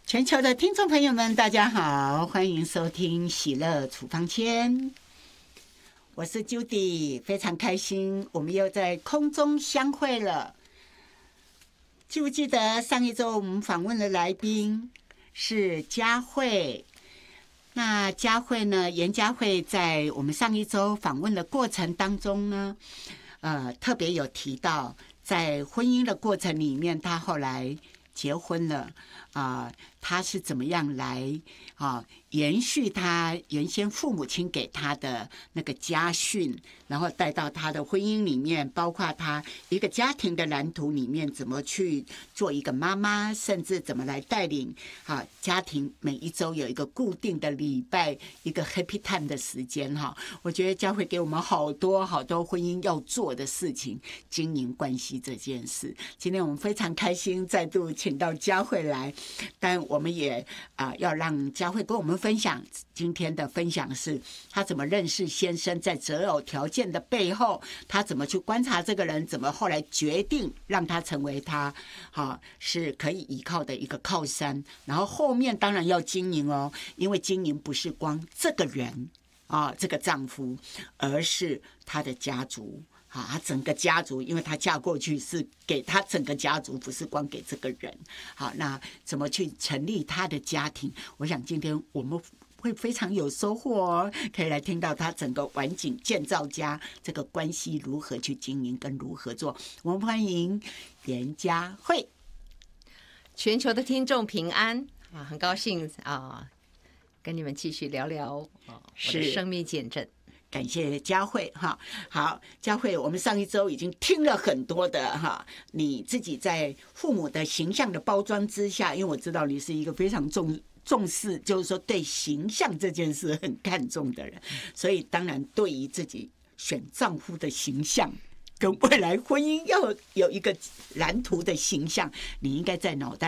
全球的听众朋友们，大家好，欢迎收听喜乐处方签。我是 Judy， 非常开心，我们又在空中相会了。记不记得上一周我们访问的来宾是佳慧？那佳慧呢？严佳慧在我们上一周访问的过程当中呢，特别有提到，在婚姻的过程里面，她后来结婚了他是怎么样来延续他原先父母亲给他的那个家训，然后带到他的婚姻里面，包括他一个家庭的蓝图里面怎么去做一个妈妈，甚至怎么来带领家庭每一周有一个固定的礼拜一个 happy time 的时间我觉得教会给我们好多好多婚姻要做的事情，经营关系这件事。今天我们非常开心再度请到佳慧来，但我们也要让佳慧跟我们分享。今天的分享是她怎么认识先生，在择偶条件的背后，她怎么去观察这个人，怎么后来决定让他成为他是可以依靠的一个靠山。然后后面当然要经营因为经营不是光这个人这个丈夫，而是他的家族。她整个家族，因为她嫁过去是给她整个家族，不是光给这个人。好，那怎么去成立她的家庭？我想今天我们会非常有收获可以来听到她整个晚景建造家这个关系如何去经营跟如何做。我们欢迎严佳慧。 全球的听众平安很高兴跟你们继续聊聊我的生命见证。 感谢佳慧好，佳慧，我们上一周已经听了很多的你自己在父母的形象的包装之下，因为我知道你是一个非常重视，就是说对形象这件事很看重的人，所以当然对于自己选丈夫的形象跟未来婚姻要有一个蓝图的形象，你应该在脑袋